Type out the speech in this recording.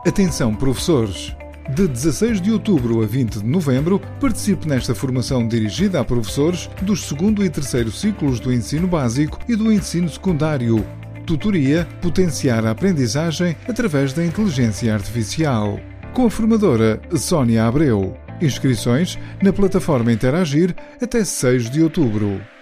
Atenção, professores! De 16 de outubro a 20 de novembro, participe nesta formação dirigida a professores dos segundo e terceiro ciclos do ensino básico e do ensino secundário. Tutoria Potenciar a aprendizagem através da inteligência artificial. Com a formadora Sónia Abreu. Inscrições na plataforma Interagir até 6 de outubro.